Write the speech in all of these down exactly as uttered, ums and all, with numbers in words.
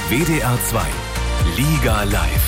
W D R zwei Liga live.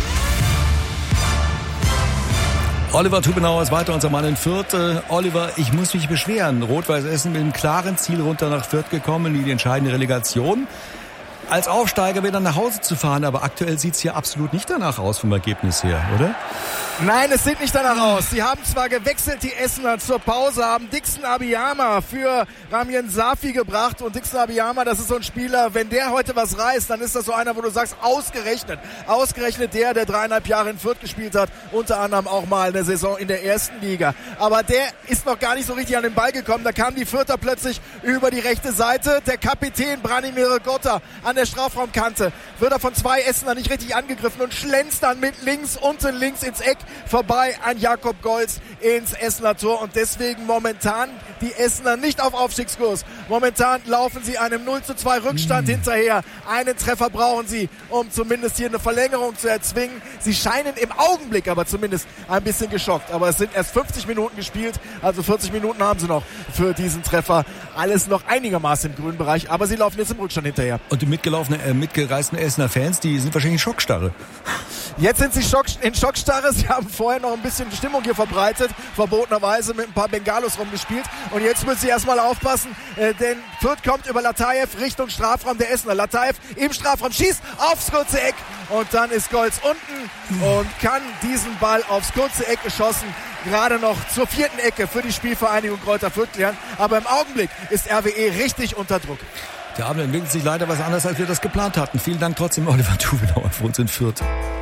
Oliver Tubenauer ist weiter, unser Mann in Fürth. Äh, Oliver, ich muss mich beschweren. Rot-Weiß Essen mit einem klaren Ziel runter nach Fürth gekommen, in die entscheidende Relegation. Als Aufsteiger wieder nach Hause zu fahren, aber aktuell sieht es hier absolut nicht danach aus vom Ergebnis her, oder? Nein, es sieht nicht danach aus. Sie haben zwar gewechselt, die Essener zur Pause, haben Dixon Abiyama für Ramien Safi gebracht. Und Dixon Abiyama, das ist so ein Spieler, wenn der heute was reißt, dann ist das so einer, wo du sagst, ausgerechnet. Ausgerechnet der, der dreieinhalb Jahre in Fürth gespielt hat, unter anderem auch mal eine Saison in der ersten Liga. Aber der ist noch gar nicht so richtig an den Ball gekommen. Da kam die Fürther plötzlich über die rechte Seite. Der Kapitän Branimir Gotta an der Strafraumkante wird er von zwei Essener nicht richtig angegriffen und schlänzt dann mit links, unten links ins Eck vorbei an Jakob Golz ins Essener Tor. Und deswegen momentan die Essener nicht auf Aufstiegskurs. Momentan laufen sie einem null zu zwei Rückstand mhm. hinterher. Einen Treffer brauchen sie, um zumindest hier eine Verlängerung zu erzwingen. Sie scheinen im Augenblick aber zumindest ein bisschen geschockt. Aber es sind erst fünfzig Minuten gespielt, also vierzig Minuten haben sie noch für diesen Treffer. Alles noch einigermaßen im grünen Bereich, aber sie laufen jetzt im Rückstand hinterher. Und die mitgelaufenen, äh, mitgereisten Essener Fans, die sind wahrscheinlich in Schockstarre. Jetzt sind sie Schock, in Schockstarre. Sie haben vorher noch ein bisschen Stimmung hier verbreitet, verbotenerweise mit ein paar Bengalos rumgespielt. Und jetzt müssen sie erstmal aufpassen, äh, denn Fürth kommt über Latayev Richtung Strafraum der Essener. Latayev im Strafraum schießt aufs kurze Eck und dann ist Golz unten und kann diesen Ball aufs kurze Eck geschossen gerade noch zur vierten Ecke für die Spielvereinigung Greuther Fürth klären. Aber im Augenblick ist R W E richtig unter Druck. Der Abend entwickelt sich leider was anderes, als wir das geplant hatten. Vielen Dank trotzdem, Oliver Tubenauer, für uns in Fürth.